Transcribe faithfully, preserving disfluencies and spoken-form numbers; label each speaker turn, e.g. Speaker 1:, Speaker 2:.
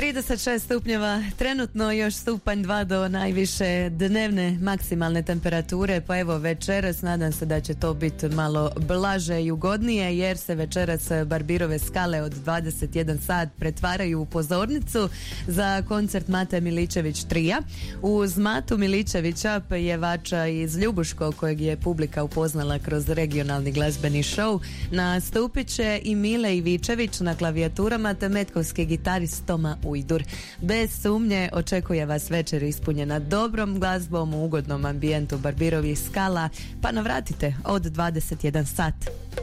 Speaker 1: trideset šest stupnjeva, trenutno još stupanj dva do najviše dnevne maksimalne temperature, pa evo večeras nadam se da će to biti malo blaže i ugodnije, jer se večeras Barbirove skale od dvadeset jedan sat pretvaraju u pozornicu za koncert Mate Miličević trija. Uz Matu Miličevića, pjevača iz Ljubuškog kojeg je publika upoznala kroz regionalni glazbeni show, nastupit će i Mile Ivičević na klavijaturama te metkovski gitarist Toma Ujdur. Bez sumnje očekuje vas večer ispunjena dobrom glazbom u ugodnom ambijentu Barbirovih skala, pa navratite od dvadeset jedan sat.